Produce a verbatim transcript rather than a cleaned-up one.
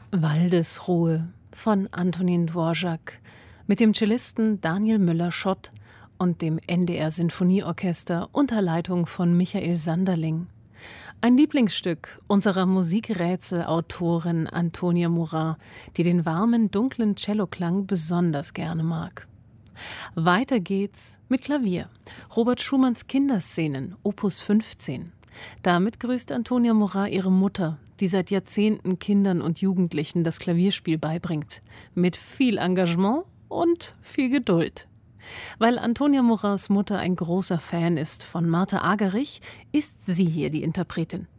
Waldesruhe von Antonin Dvorak mit dem Cellisten Daniel Müller-Schott und dem N D R-Sinfonieorchester unter Leitung von Michael Sanderling. Ein Lieblingsstück unserer Musikrätselautorin Antonia Morin, die den warmen, dunklen Celloklang besonders gerne mag. Weiter geht's mit Klavier. Robert Schumanns Kinderszenen, Opus fünfzehn. Damit grüßt Antonia Morin ihre Mutter, die seit Jahrzehnten Kindern und Jugendlichen das Klavierspiel beibringt. Mit viel Engagement und viel Geduld. Weil Antonia Morins Mutter ein großer Fan ist von Martha Argerich, ist sie hier die Interpretin.